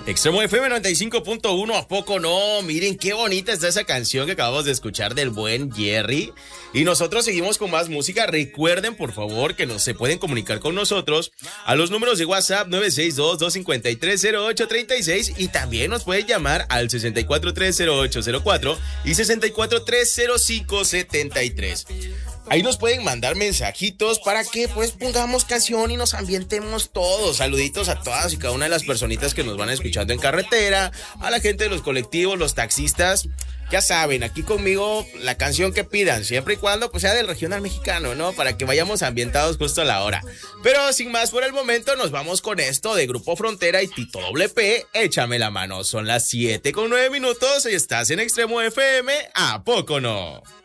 Extremo FM 95.1, ¿a poco no? Miren qué bonita está esa canción que acabamos de escuchar del buen Jerry. Y nosotros seguimos con más música. Recuerden, por favor, que se pueden comunicar con nosotros a los números de WhatsApp 962-253-0836 y también nos pueden llamar al 6430804 y 6430573. Ahí nos pueden mandar mensajitos para que pues pongamos canción y nos ambientemos todos. Saluditos a todas y cada una de las personitas que nos van escuchando en carretera, a la gente de los colectivos, los taxistas. Ya saben, aquí conmigo la canción que pidan, siempre y cuando pues sea del regional mexicano, ¿no? Para que vayamos ambientados justo a la hora. Pero sin más por el momento, nos vamos con esto de Grupo Frontera y Tito WP, Échame la mano. Son las 7:09 y estás en Extremo FM, ¿a poco no?